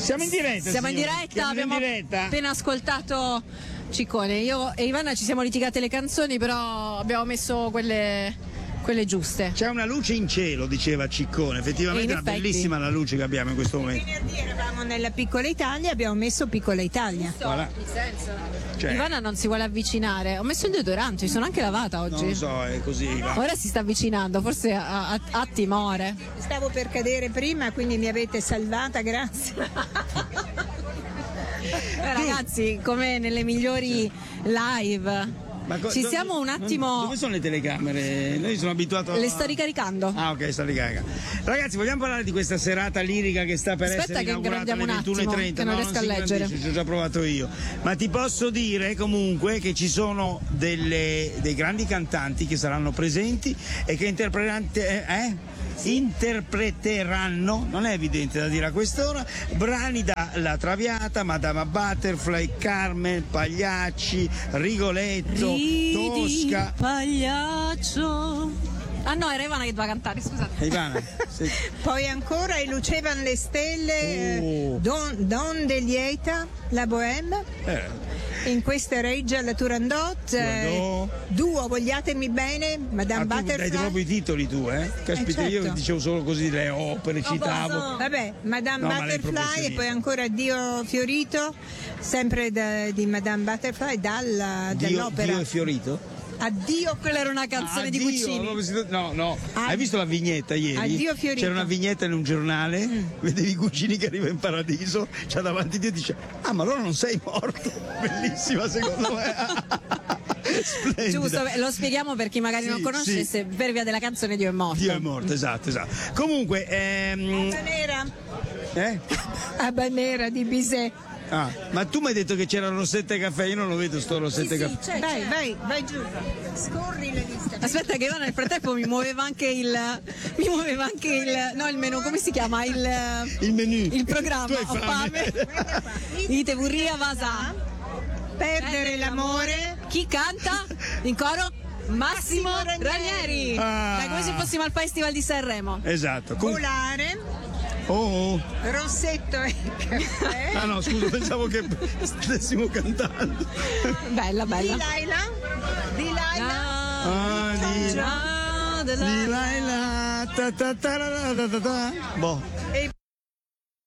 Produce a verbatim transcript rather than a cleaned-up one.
Siamo in diretta. Siamo in signori. diretta, Siamo abbiamo in diretta. appena ascoltato Ciccone. Io e Ivana ci siamo litigate le canzoni, però abbiamo messo quelle, quelle giuste. C'è una luce in cielo, diceva Ciccone. Effettivamente E è in una effetti. bellissima la luce che abbiamo in questo momento. Venerdì eravamo nella piccola Italia, abbiamo messo piccola Italia. Voilà. Cioè, Ivana non si vuole avvicinare. Ho messo il deodorante, mi sono anche lavata oggi. non lo so, è così. va. Ora si sta avvicinando, forse ha, ha, ha timore. Stavo per cadere prima, quindi mi avete salvata, grazie. Eh, ragazzi, come nelle migliori live. Ma co- Ci do- siamo un non- attimo. Dove sono le telecamere? Noi sono abituato a... Le sto ricaricando. Ah, ok, sta ricaricando. Ragazzi, vogliamo parlare di questa serata lirica che sta per Aspetta essere che inaugurata alle ingrandiamo un ventuno e trenta? attimo, che non No, riesco si a leggere. ingrandisce, ci ho già provato io. Ma ti posso dire comunque che ci sono delle, dei grandi cantanti che saranno presenti e che interpreteranno. Eh? Interpreteranno, non è evidente da dire a quest'ora, brani da La Traviata, Madama Butterfly, Carmen, Pagliacci, Rigoletto, Ridi, Tosca. pagliaccio. Ah no, era Ivana che doveva cantare, scusate. Ivana, sì. Poi ancora e lucevano le stelle, Oh. eh, Don, Don de Lieta, la Bohème. Eh. In questa reggia la Turandot, eh, Turandot. Duo, vogliatemi bene, Madame Ah, tu dai Butterfly. proprio i titoli tu, eh? Caspita, Eh, io certo. dicevo solo così le opere, citavo. Vabbè, Madame No, ma lei è Butterfly e professionista. poi ancora Dio Fiorito, sempre da- di Madame Butterfly dalla, Dio, dall'opera. Dio è fiorito? Addio, Quella era una canzone di Addio, Guccini. come si- No, no. Ad- Hai visto la vignetta ieri? Addio Fiorito. C'era una vignetta in un giornale, Mm. vedevi Guccini che arriva in paradiso, c'ha davanti a Dio e dice: ah, ma allora non sei morto. Bellissima secondo me. Splendida. Giusto, beh, lo spieghiamo per chi magari Sì, non conoscesse, per via della canzone Dio è morto. Dio è morto, esatto, esatto. Comunque, ehm, Abba Nera, eh? Abba Nera di Bizet. Ah, ma tu mi hai detto che c'era Rossetta Caffè, io non lo vedo sto Rossetta Caffè. c'è, Vai, c'è. vai, vai giù. Scorri la lista. Aspetta che io nel frattempo mi muoveva anche il mi muoveva anche il no il menù, come si chiama? Il Il menù. il programma. Tu hai Ho fame? fame. Ite Burria Vasa. Perdere l'amore. Chi canta? In coro? Massimo Massimo Ranieri. Ah. Dai, come se fossimo al Festival di Sanremo. Esatto. Com- Volare. oh, oh. Rossetto e caffè. Ah no, scusa, pensavo che stessimo cantando. Bella, Di bella. Laila. Di Laila. Ah, di, Ah, di della- Laila, ta ta ta ra ra ta ta ta. Boh.